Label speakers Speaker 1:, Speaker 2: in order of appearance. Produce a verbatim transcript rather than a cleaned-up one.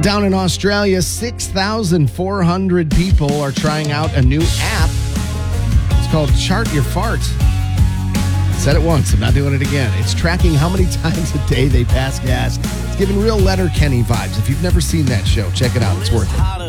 Speaker 1: Down in Australia, six thousand four hundred people are trying out a new app. It's called Chart Your Fart. I said it once, I'm not doing it again. It's tracking how many times a day they pass gas. It's giving real Letterkenny vibes. If you've never seen that show, check it out. It's worth it.